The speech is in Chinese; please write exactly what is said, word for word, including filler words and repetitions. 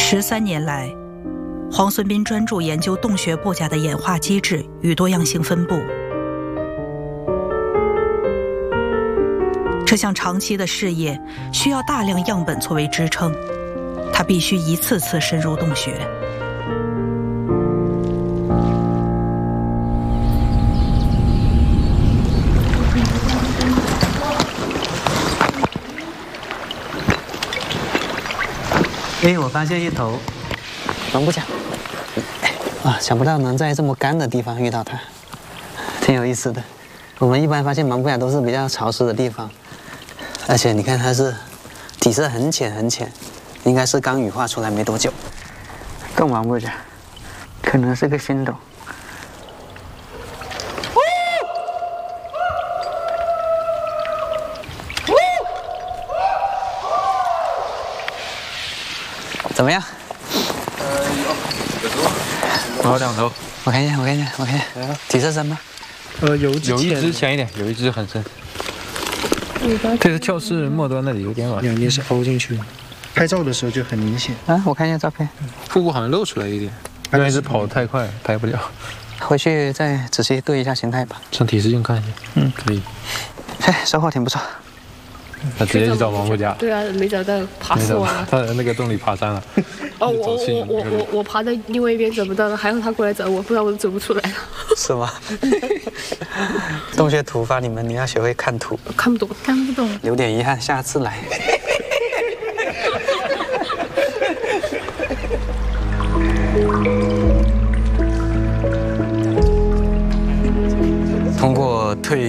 十三年来，黄孙斌专注研究洞穴布甲的演化机制与多样性分布。这项长期的事业需要大量样本作为支撑，他必须一次次深入洞穴。 哎，我发现一头芒布甲，啊，想不到能在这么干的地方遇到它，挺有意思的。我们一般发现芒布甲都是比较潮湿的地方，而且你看它是底色很浅很浅，应该是刚羽化出来没多久。洞芒布甲可能是个新种。怎么样？ 呃，有有头，我有两头。 我看一下，我看一下，我看一下，底色深吗？ 呃，有有一只浅一点，有一只很深。这个鞘翅末端那里有点晚， 两边是凹进去的，拍照的时候就很明显。 啊，我看一下照片， 腹部好像露出来一点，因为是跑得太快，拍不了。 回去再仔细对一下形态吧。 上体视镜看一下。嗯，可以。 哎，收获挺不错。 他直接去找芒布甲。 对啊，没找到，爬死我了。 他在那个洞里爬山了。 哦，我我我我我爬到另外一边找不到了，还好他过来找我，不然我都走不出来了。 是吗？洞穴图发你们，你要学会看图。 看不懂，看不懂。 留点遗憾，下次来。通过退